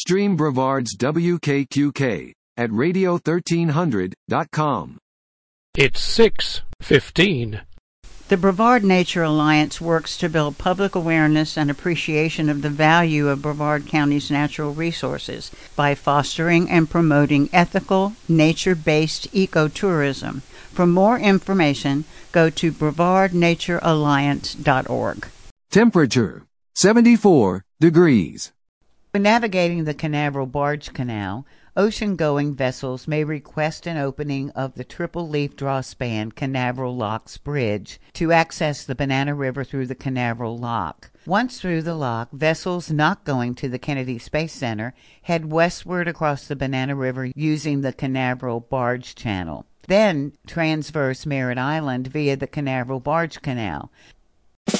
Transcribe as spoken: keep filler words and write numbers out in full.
Stream Brevard's W K Q K at radio thirteen hundred dot com. It's six fifteen. The Brevard Nature Alliance works to build public awareness and appreciation of the value of Brevard County's natural resources by fostering and promoting ethical, nature-based ecotourism. For more information, go to brevard nature alliance dot org. Temperature, seventy-four degrees. When navigating the Canaveral Barge Canal, ocean-going vessels may request an opening of the triple-leaf drawspan Canaveral Locks Bridge to access the Banana River through the Canaveral Lock. Once through the lock, vessels not going to the Kennedy Space Center head westward across the Banana River using the Canaveral Barge Channel. Then transverse Merritt Island via the Canaveral Barge Canal.